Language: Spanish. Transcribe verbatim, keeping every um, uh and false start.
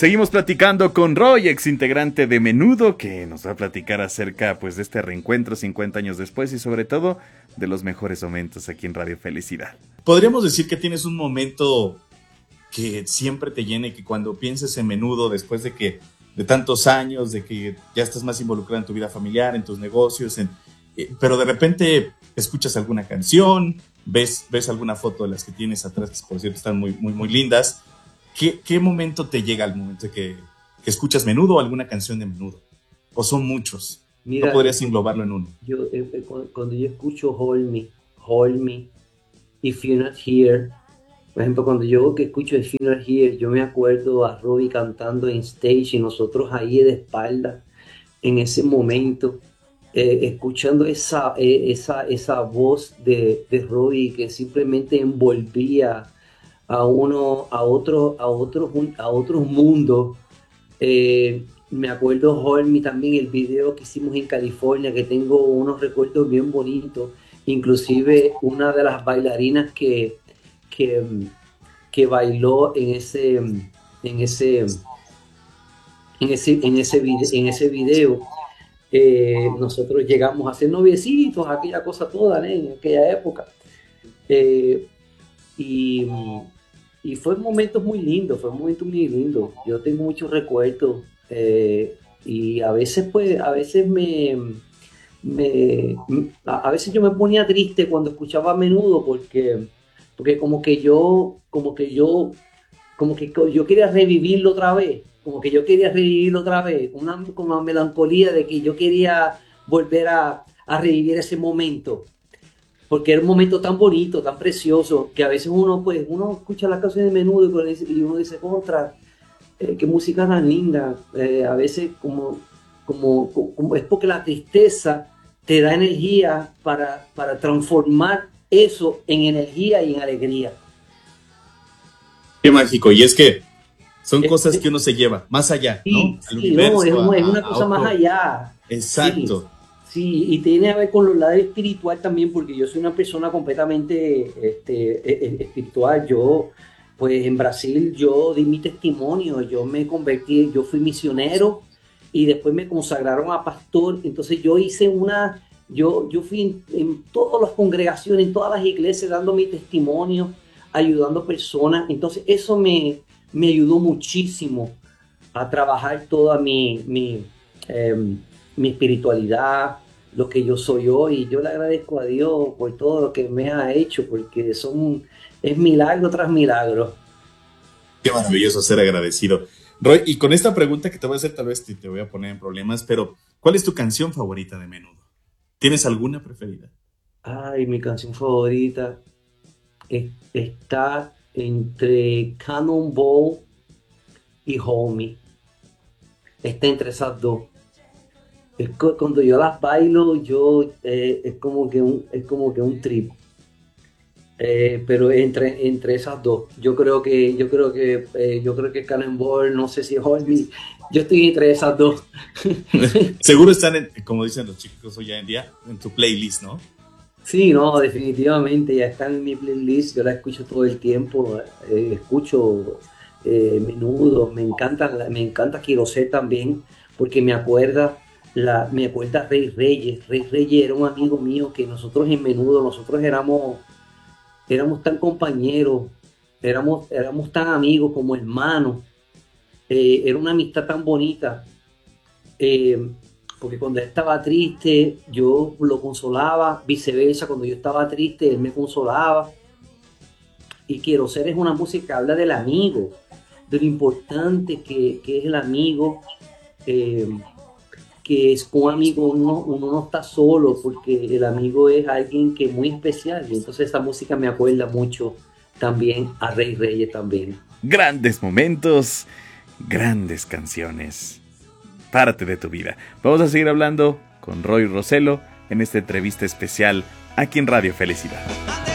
Seguimos platicando con Roy, ex integrante de Menudo, que nos va a platicar acerca pues de este reencuentro cincuenta años después y sobre todo de los mejores momentos aquí en Radio Felicidad. Podríamos decir que tienes un momento que siempre te llene, que cuando pienses en Menudo, después de que de tantos años, de que ya estás más involucrado en tu vida familiar, en tus negocios, en, eh, pero de repente escuchas alguna canción, ves, ves alguna foto de las que tienes atrás, que por cierto están muy, muy, muy lindas. ¿Qué, qué momento te llega al momento que, que escuchas Menudo o alguna canción de Menudo? ¿O son muchos? Mira, no podrías englobarlo en uno. Yo, eh, cuando yo escucho Hold Me, Hold Me, If You're Not Here, por ejemplo, cuando yo que escucho If You're Not Here, yo me acuerdo a Robbie cantando en stage y nosotros ahí de espalda, en ese momento, eh, escuchando esa, eh, esa, esa voz de, de Robbie que simplemente envolvía a uno, a otro, a otros, a otros mundos. Eh, me acuerdo Hold Me también, el video que hicimos en California, que tengo unos recuerdos bien bonitos, inclusive una de las bailarinas que, que, que bailó en ese, en ese, en ese, en ese, video, en ese video. Eh, nosotros llegamos a ser noviecitos, aquella cosa toda, ¿eh? En aquella época. Eh, y Y fue un momento muy lindo, fue un momento muy lindo. Yo tengo muchos recuerdos eh, y a veces pues, a veces me, me a, a veces yo me ponía triste cuando escuchaba Menudo porque, porque como que yo, como que yo, como que yo quería revivirlo otra vez, como que yo quería revivirlo otra vez, una, como una melancolía de que yo quería volver a, a revivir ese momento. Porque era un momento tan bonito, tan precioso, que a veces uno, pues, uno escucha las canciones de Menudo y uno dice, contra, eh, qué música tan linda. Eh, a veces como, como, como es porque la tristeza te da energía para, para transformar eso en energía y en alegría. Qué mágico, y es que son es, cosas que uno se lleva más allá, sí, ¿no? Al sí, universo, no, es, a, es una cosa más allá. Exacto. Sí. Sí, y tiene que ver con el lado espiritual también, porque yo soy una persona completamente este, espiritual. Yo, pues en Brasil, yo di mi testimonio, yo me convertí, yo fui misionero y después me consagraron a pastor. Entonces yo hice una, yo, yo fui en, en todas las congregaciones, en todas las iglesias, dando mi testimonio, ayudando personas. Entonces eso me, me ayudó muchísimo a trabajar toda mi, mi, eh, mi espiritualidad, lo que yo soy hoy. Yo le agradezco a Dios por todo lo que me ha hecho, porque son, es milagro tras milagro. Qué maravilloso ser agradecido. Roy, y con esta pregunta que te voy a hacer, tal vez te, te voy a poner en problemas, pero ¿cuál es tu canción favorita de Menudo? ¿Tienes alguna preferida? Ay, mi canción favorita es, está entre Cannonball y Hold Me. Está entre esas dos. Es que cuando yo las bailo, yo eh, es como que un es como que un trip. Eh, pero entre, entre esas dos, yo creo que yo creo que eh, yo creo que Cannonball, no sé si Hold Me, yo estoy entre esas dos. Seguro están en, como dicen los chicos hoy en día, en tu playlist, ¿no? Sí, no, definitivamente ya están en mi playlist. Yo la escucho todo el tiempo. Eh, escucho eh, Menudo, me encanta, me encanta Quiero Ser también, porque me acuerda La, me acuerda Rey Reyes. Rey Reyes era un amigo mío que nosotros en Menudo, nosotros éramos, éramos tan compañeros, éramos, éramos tan amigos como hermanos. Eh, era una amistad tan bonita, eh, porque cuando él estaba triste, yo lo consolaba, viceversa, cuando yo estaba triste, él me consolaba. Y Quiero Ser es una música que habla del amigo, de lo importante que, que es el amigo, eh, que es un amigo, uno, uno no está solo, porque el amigo es alguien que es muy especial. Y entonces esta música me acuerda mucho también a Rey Reyes también. Grandes momentos, grandes canciones, parte de tu vida. Vamos a seguir hablando con Roy Rossello en esta entrevista especial aquí en Radio Felicidad.